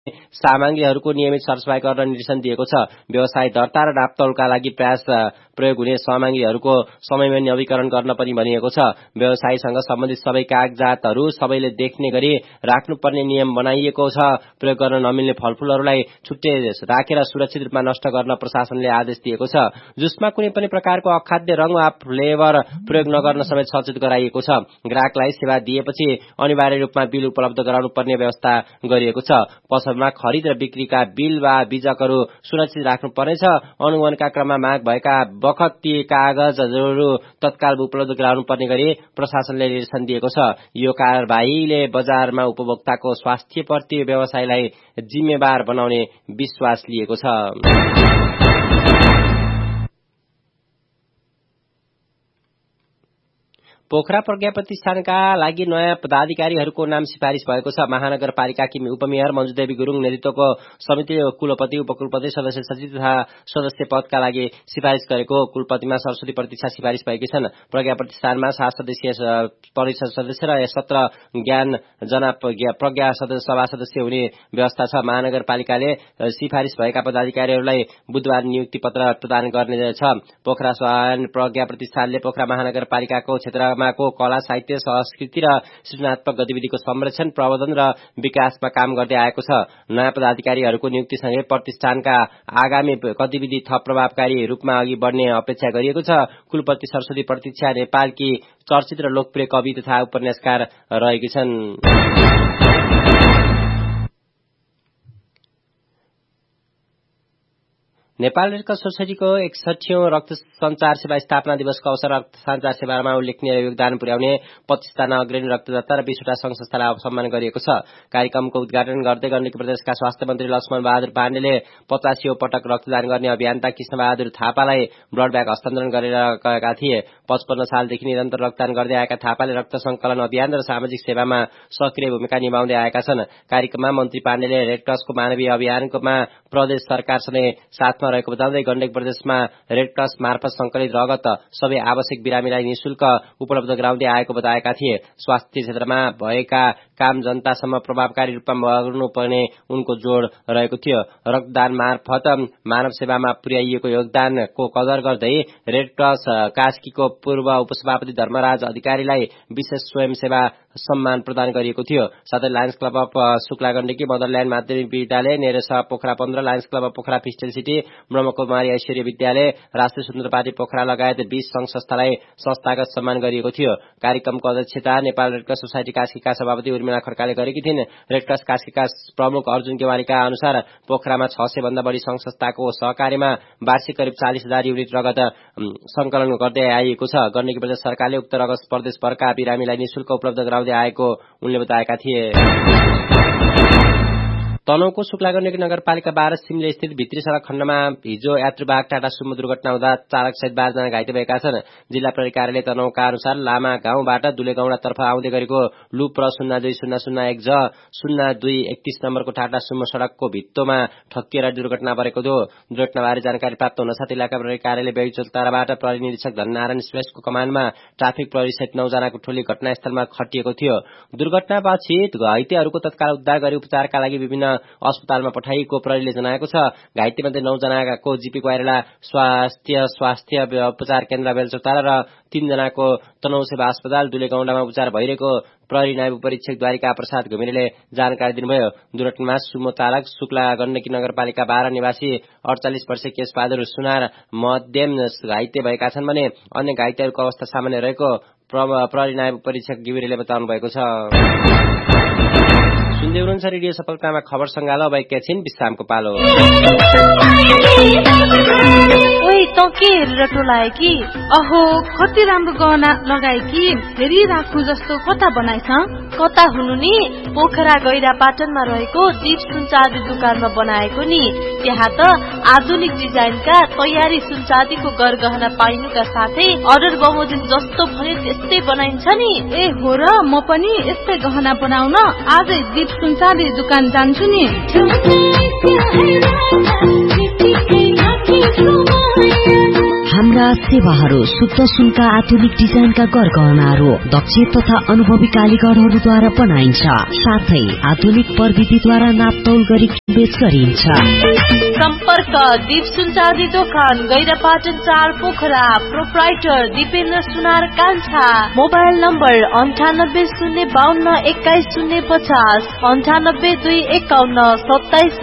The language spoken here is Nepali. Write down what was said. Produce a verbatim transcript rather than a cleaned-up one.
सामग्रीहरूको नियमित सरसफाई गर्न निर्देशन दिएको छ। व्यवसाय दर्ता र नापतोलका लागि प्रयास प्रयोग हुने सामग्रीहरूको समयमा नवीकरण गर्न पनि भनिएको छ। व्यवसायसँग सम्बन्धित सबै कागजातहरू सबैले देख्ने गरी राख्नुपर्ने नियम बनाइएको छ। प्रयोग गर्न नमिल्ने फलफूलहरूलाई छुट्टै राखेर सुरक्षित रूपमा नष्ट गर्न प्रशासनले आदेश दिएको छ। जुसमा कुनै पनि प्रकारको अखाद्य रङ वा फ्लेभर प्रयोग नगर्न समेत सचेत गराइएको छ। ग्राहकलाई सेवा दिएपछि अनिवार्य रूपमा बिल उपलब्ध गराउनु पर्ने व्यवस्था गरिएको छ। पसलमा खरिद र बिक्रीका बिल वा बीजकहरू सुरक्षित राख्नुपर्नेछ। अनुगमनका क्रममा माग भएका बखत ती कागजहरू तत्काल उपलब्ध गराउनु पर्ने गरी प्रशासनले निर्देशन दिएको छ। यो कारबाहीले बजारमा उपभोक्ताको स्वास्थ्यप्रति व्यवसायलाई जिम्मेवार बनाउने विश्वास लिएको छ। पोखरा प्रज्ञा प्रतिष्ठानका लागि नयाँ पदाधिकारीहरूको नाम सिफारिस भएको छ। महानगरपालिकाकी उपमेयर मञ्जुदेवी गुरुङ नेतृत्वको समितिले कुलपति, उपकुलपति, सदस्य सचिव तथा सदस्य पदका लागि सिफारिस गरेको कुलपतिमा सरस्वती प्रतीक्षा सिफारिस भएकी छन्। प्रज्ञा प्रतिष्ठानमा सात सदस्यीय परिषद सदस्य र सत्र ज्ञान जना प्रज्ञा सदस्य सभा सदस्य हुने व्यवस्था छ। महानगरपालिकाले सिफारिस भएका पदाधिकारीहरूलाई बुधबार नियुक्ति पत्र प्रदान गर्नेछ। पोखरा स्वान प्रज्ञा प्रतिष्ठानले पोखरा महानगरपालिकाको क्षेत्र को कला, साहित्य, संस्कृति र सृजनात्मक गतिविधिको संरक्षण, प्रवर्धन र विकासमा काम गर्दै आएको छ। नयाँ पदाधिकारीहरूको नियुक्तिसँगै प्रतिष्ठानका आगामी गतिविधि थप प्रभावकारी रूपमा अघि बढ्ने अपेक्षा गरिएको छ। कुलपति सरस्वती प्रतीक्षा नेपालकी चर्चित र लोकप्रिय कवि तथा उपन्यासकार रहेकी छन्। नेपाल रेड क्रॉस सोसाइटीको एकसठीऔं रक्त संचार सेवा स्थापना दिवसको अवसर रक्त संचार सेवामा उल्लेखनीय योगदान पुर्याउने पच्चीसजना अग्रणी रक्तदाता र बीसवटा संघ संस्थालाई सम्मान गरिएको छ। कार्यक्रमको उद्घाटन गर्दै गण्डकी प्रदेशका स्वास्थ्य मन्त्री लक्ष्मण बहादुर पाण्डेले पचासीऔं पटक रक्तदान गर्ने अभियन्ता कृष्ण बहादुर थापालाई ब्लड ब्याग हस्तान्तरण गरेर गएका थिए। पचपन्न सालदेखि निरन्तर रक्तदान गर्दै आएका थापाले रक्त संकलन अभियान र सामाजिक सेवामा सक्रिय भूमिका निभाउँदै आएका छन्। कार्यक्रममा मन्त्री पाण्डेले रेड क्रसको मानवीय अभियानकोमा प्रदेश सरकारसँगै साथमा रहेको बताउँदै गण्डकी प्रदेशमा रेड क्रस मार्फत संकलित रगत सबै आवश्यक बिरामीलाई निशुल्क उपलब्ध गराउँदै आएको बताएका थिए। स्वास्थ्य क्षेत्रमा भएका काम जनतासम्म प्रभावकारी रूपमा गर्नुपर्ने उनको जोड रहेको थियो। रक्तदान मार्फत मानव सेवामा पुर्याइएको योगदानको कदर गर्दै रेड क्रस कास्कीको पूर्व उपसभापति धर्मराज अधिकारीलाई विशेष स्वयंसेवा सम्मान प्रदान गरिएको थियो। साथै Lions club of Shukla Gandaki, मदरल्याण्ड माध्यमिक विद्यालय, नेरेसा पोखरा पन्ध्र, Lions club of Pokhara pistol city, Brahma Kumari ऐश्वर्य विद्यालय, राष्ट्रिय स्वतन्त्र पार्टी पोखरा लगायत बीस संघ संस्थालाई संस्थागत सम्मान गरिएको थियो। कार्यक्रमको अध्यक्षता नेपाल रेड क्रस सोसाइटी कास्कीका सभापति उर्मिला खड्काले गरेकी थिइन्। रेड क्रस कास्कीका प्रमुख अर्जुन गेवालीका अनुसार पोखरामा छ सय भन्दा बढी संघ संस्थाको सहकार्यमा वार्षिक करिब चालिस हजार युनिट रगत संकलन गर्दै आइएको छ। गण्डकी प्रदेश सरकारले उक्त रगत प्रदेशभरका बिरामीलाई निशुल्क उपलब्ध गराउँदै आएको उनले बताएका थिए। तनहुँको शुक्ला गण्डकी नगरपालिका बाह्र सिमले स्थित भित्री सड़क खण्डमा हिजो यात्रुवाहक टाटा सुमो दुर्घटना हुँदा चालक सहित बाह्रजना घाइते भएका छन्। जिल्ला प्रहरी कार्यालय तनहुँका अनुसार लामा गाउँबाट दुलेगौडातर्फ आउँदै गरेको लुप र शून्य दुई शून्य शून्य एक ज शून्य दुई एकतीस नम्बरको टाटा सुमो सड़कको भित्तोमा ठक्किएर दुर्घटना परेको थियो। दुर्घटनाबारे जानकारी प्राप्त हुनसाथ इलाका प्रहरी कार्यालय बेडीचोलताराबाट प्रहरी निरीक्षक धननारायण श्रेष्ठको कमानमा ट्राफिक प्रहरी सहित नौजनाको टोली घटनास्थलमा खटिएको थियो। दुर्घटनापछि घाइतेहरूको तत्काल उद्धार गरी उपचारका लागि विभिन्न अस्पतालमा पठाइएको प्रहरीले जनाएको छ। घाइते मध्ये नौ जनाको जीपी कोइराला स्वास्थ्य स्वास्थ्य उपचार केन्द्र बेलचोतारा र तीन जनाको तनहुँ सेवा अस्पताल दुलेगौडामा उपचार भइरहेको प्रहरी नायब परीक्षक द्वारिका प्रसाद घुमिरेले जानकारी दिनुभयो। दुर्घटनामा सुमो चालक शुक्ला गण्डकी नगरपालिका बाह्र निवासी अडचालिस वर्षीय केशबहादुर सुनार मध्यम घाइते भएका छन् भने अन्य घाइतेहरूको अवस्था सामान्य रहेको प्रहरी नायब परीक्षक घिमिरेले बताउनु भएको छ। सुन्दै हुनुहुन्छ रेडियो सफलतामा खबर संगालो। अब एकैछिन विश्रामको पालो। ओइ त के हेरेर टोलाए कि? अहो कति राम्रो गहना लगाए कि, फेरि राख्नु जस्तो कता बनाइछ? कता हुनु नि? पोखरा गैरा पाटनमा रहेको दीप सुनचाँदी दुकानमा बनाएको नि। त्यहाँ त आधुनिक डिजाइनका तयारी सुनचाँदीको गरगहना पाइनुका साथै अर्डर बमोजिम जस्तो भने त्यस्तै बनाइन्छ नि। ए हो र, म पनि यस्तै गहना बनाउन आजै दीप सुनचाँदी दुकान जान्छु नि। हाम्रा सुनका सेवाहरू, शुद्ध सुनका आधुनिक डिजाइनका गरगहनाहरू दक्ष तथा अनुभवी कालीगरहरूद्वारा बनाइन्छ। साथै आधुनिक प्रविधिद्वारा नापतौल गरी बेच गरिन्छ। सम्पर्क दीप सुनचाँदी दोकान गैरापाटन चार पोखरा। प्रोप्राइटर दिपेन्द्र सुनार कान्छा। मोबाइल नम्बर अन्ठानब्बे शून्य बाहन्न एक्काइस शून्य पचास अन्ठानब्बे दुई एकाउन्न सत्ताइस